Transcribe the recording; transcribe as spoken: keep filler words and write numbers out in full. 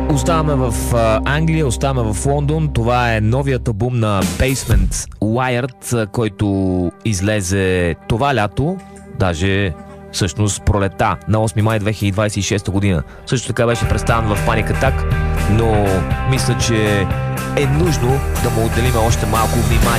Оставаме в а, Англия, оставаме в Лондон. Това е новият албум на Basement Wired, който излезе това лято, даже всъщност пролета на осми май две хиляди двадесет и шеста година. Също така беше представен в Panic Attack, но мисля, че е нужно да му отделим още малко внимание.